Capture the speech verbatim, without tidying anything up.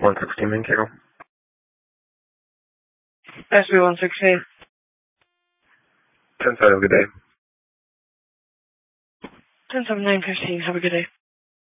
one sixteen Mankato. S B one sixteen. ten seven, have a good day. ten seven nine fifteen, have a good day.